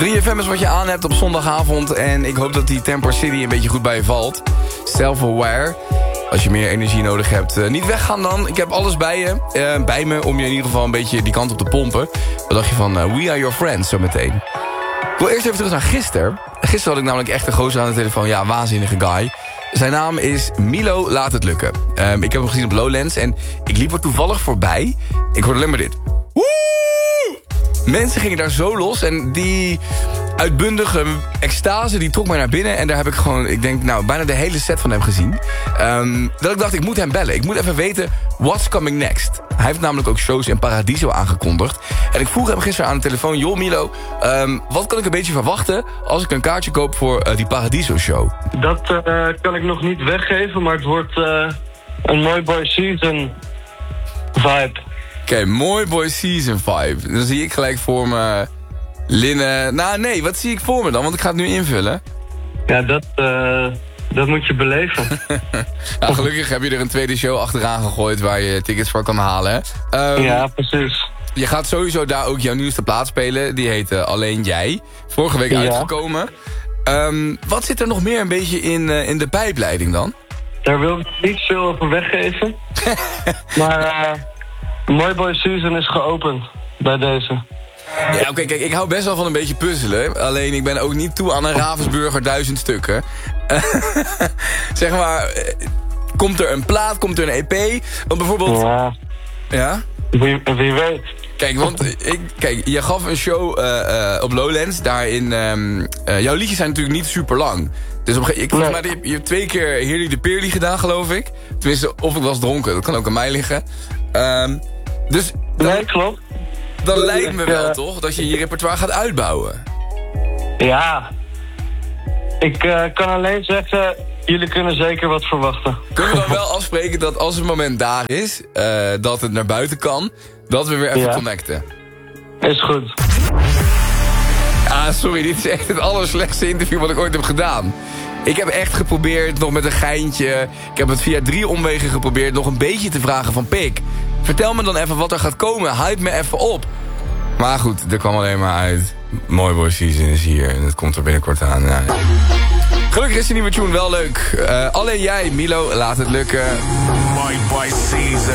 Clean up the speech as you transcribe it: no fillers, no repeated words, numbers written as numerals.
3FM is wat je aan hebt op zondagavond. En ik hoop dat die Temper City een beetje goed bij je valt. Self-aware. Als je meer energie nodig hebt, niet weggaan dan. Ik heb alles bij me om je in ieder geval een beetje die kant op te pompen. Wat dacht je van We Are Your Friends zometeen? Ik wil eerst even terug naar gisteren. Gisteren had ik namelijk echt een gozer aan de telefoon. Ja, waanzinnige guy. Zijn naam is Milo Laat Het Lukken. Ik heb hem gezien op Lowlands en ik liep er toevallig voorbij. Ik hoorde alleen maar dit. Woe! Mensen gingen daar zo los en die uitbundige extase die trok mij naar binnen. En daar heb ik gewoon, ik denk nou, bijna de hele set van hem gezien. Dat ik dacht, ik moet hem bellen. Ik moet even weten, what's coming next? Hij heeft namelijk ook shows in Paradiso aangekondigd. En ik vroeg hem gisteren aan de telefoon, joh Milo, wat kan ik een beetje verwachten als ik een kaartje koop voor die Paradiso show? Dat kan ik nog niet weggeven, maar het wordt een mooi boy season vibe. Oké, mooi boy season vibe. Dan zie ik gelijk voor me linnen. Nou nee, wat zie ik voor me dan? Want ik ga het nu invullen. Ja, dat moet je beleven. Nou, gelukkig heb je er een tweede show achteraan gegooid waar je tickets voor kan halen. Ja, precies. Je gaat sowieso daar ook jouw nieuwste plaat spelen. Die heet Alleen Jij. Vorige week uitgekomen. Wat zit er nog meer een beetje in de pijpleiding dan? Daar wil ik niet veel over weggeven. Maar Mooi Boy Season is geopend bij deze. Ja, oké, kijk, ik hou best wel van een beetje puzzelen. Alleen ik ben ook niet toe aan een Ravensburger 1000 stukken. Zeg maar, komt er een plaat, komt er een EP? Want bijvoorbeeld... Ja? Wie weet. Kijk, want je gaf een show op Lowlands. Daarin, jouw liedjes zijn natuurlijk niet super lang. Dus volgens mij je hebt 2 keer Heerly de Peerly gedaan, geloof ik. Tenminste, of ik was dronken. Dat kan ook aan mij liggen. Dus nee, klopt. Dan lijkt me wel toch dat je repertoire gaat uitbouwen. Ja. Ik kan alleen zeggen, jullie kunnen zeker wat verwachten. Kunnen we dan wel afspreken dat als het moment daar is, dat het naar buiten kan, dat we weer even connecten? Is goed. Ah, sorry, dit is echt het allerslechtste interview wat ik ooit heb gedaan. Ik heb echt geprobeerd, nog met een geintje. Ik heb het via 3 omwegen geprobeerd nog een beetje te vragen van Pik. Vertel me dan even wat er gaat komen. Hype me even op. Maar goed, er kwam alleen maar uit. Mooi Boy Season is hier en het komt er binnenkort aan. Ja. Gelukkig is de nieuwe tune wel leuk. Alleen Jij, Milo, Laat Het Lukken. Mooi Boy Season.